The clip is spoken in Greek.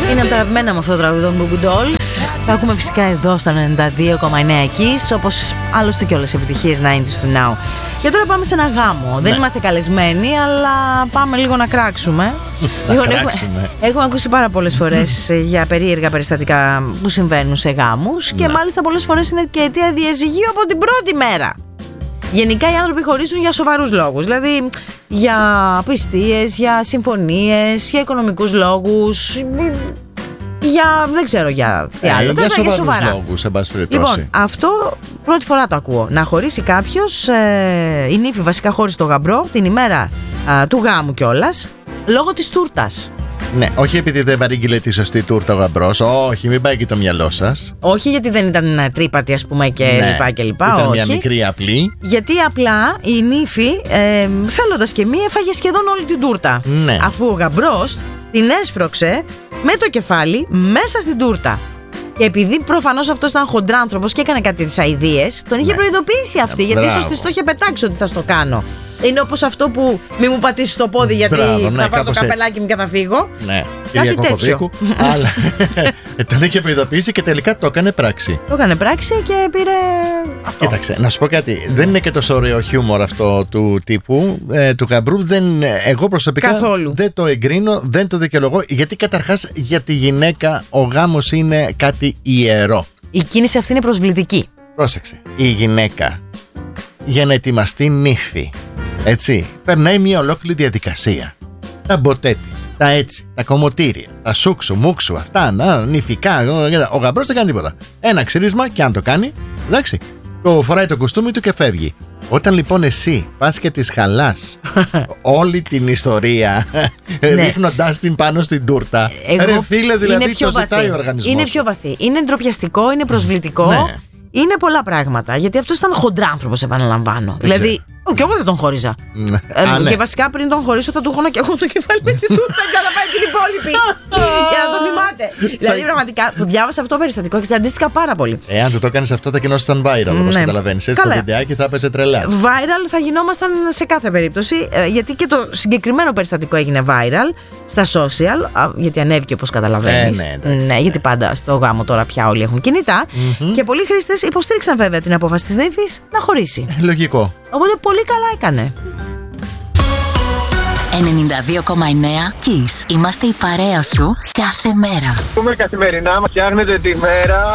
Είναι από τα αγαπημένα μου αυτό το τραγούδι των Boo Boo Dolls. Θα ακούμε φυσικά εδώ στα 92,9 Kiss, όπως άλλωστε και όλες οι επιτυχίες 90's του Now. Και τώρα πάμε σε ένα γάμο. Ναι. Δεν είμαστε καλεσμένοι, αλλά πάμε λίγο να κράξουμε. Έχουμε ακούσει πάρα πολλές φορές για περίεργα περιστατικά που συμβαίνουν σε γάμους. Και μάλιστα πολλές φορές είναι και αιτία διαζυγίου από την πρώτη μέρα. Γενικά οι άνθρωποι χωρίζουν για σοβαρούς λόγους. Δηλαδή για απιστίες, για συμφωνίες, για οικονομικούς λόγους, για δεν ξέρω για τι άλλο. Για σοβαρούς λόγους, εν πάση περιπτώσει. Λοιπόν, αυτό πρώτη φορά το ακούω. Να χωρίσει κάποιος, η νύφη βασικά χώρισε το γαμπρό την ημέρα του γάμου κιόλας, λόγω της τούρτας. Ναι, όχι επειδή δεν παρήγγειλε τη σωστή τούρτα ο γαμπρός. Όχι, μην πάει και το μυαλό σας. Όχι γιατί δεν ήταν τρύπατη, ας πούμε, και λοιπά και λοιπά. Ήταν όχι. μια μικρή απλή. Γιατί απλά η νύφη, θέλοντας και μία, έφαγε σχεδόν όλη την τούρτα. Ναι. Αφού ο γαμπρός την έσπρωξε με το κεφάλι μέσα στην τούρτα. Και επειδή προφανώς αυτός ήταν χοντράνθρωπος και έκανε κάτι τις αηδίες, τον είχε προειδοποιήσει αυτή. Γιατί ίσως της το είχε πετάξει ότι θα στο κάνω. Είναι όπως αυτό που μη μου πατήσεις το πόδι γιατί θα πάρω το καπελάκι μου και θα φύγω. Ναι, κάτι τέτοιο. Αλλά τον είχε προειδοποιήσει και τελικά το έκανε πράξη. Το έκανε πράξη και πήρε αυτό. Κοίταξε, να σου πω κάτι. Δεν είναι και τόσο ωραίο χιούμορ αυτό του τύπου, του γαμπρού. Εγώ προσωπικά καθόλου δεν το εγκρίνω, δεν το δικαιολογώ. Γιατί καταρχάς για τη γυναίκα ο γάμος είναι κάτι ιερό. Η κίνηση αυτή είναι προσβλητική. Πρόσεξε. Η γυναίκα για να ετοιμαστεί νύφη, έτσι, περνάει μια ολόκληρη διαδικασία. Τα μποτέ της, τα έτσι, τα κομμωτήρια, τα σούξου, μουξου, αυτά, νυφικά. Ο γαμπρός δεν κάνει τίποτα. Ένα ξύρισμα και αν το κάνει, εντάξει, το φοράει το κουστούμι του και φεύγει. Όταν λοιπόν εσύ πας και της χαλάς όλη την ιστορία, ρίχνοντάς την πάνω στην τούρτα, ρε φίλε, δηλαδή το ζητάει ο οργανισμός. Είναι πιο βαθύ. Είναι ντροπιαστικό, είναι προσβλητικό. Ναι. Είναι πολλά πράγματα. Γιατί αυτός ήταν χοντράνθρωπος, επαναλαμβάνω. Δηλαδή, και εγώ δεν τον χώριζα. Και βασικά πριν τον χωρίσω, θα του έχω και εγώ το κεφάλι με την τούρτα για να πάει την υπόλοιπη. Για να το θυμάται. Δηλαδή, πραγματικά το διάβασα αυτό το περιστατικό και αντίστοιχα πάρα πολύ. Εάν του το έκανε αυτό, θα γινόσασταν viral, όπως καταλαβαίνεις. Έτσι, το βιντεάκι θα έπαιζε τρελά. Viral θα γινόμασταν σε κάθε περίπτωση. Γιατί και το συγκεκριμένο περιστατικό έγινε viral στα social. Γιατί ανέβηκε, όπως καταλαβαίνεις. Ναι, γιατί πάντα στο γάμο τώρα πια όλοι έχουν κινητά. Και πολλοί χρήστες υποστήριξαν βέβαια την απόφαση της νύφης να χωρίσει. Λογικό. Οπότε πολύ καλά έκανε. 92,9 Kiss. Είμαστε η παρέα σου κάθε μέρα. Καθημερινά μας φτιάχνετε τη μέρα.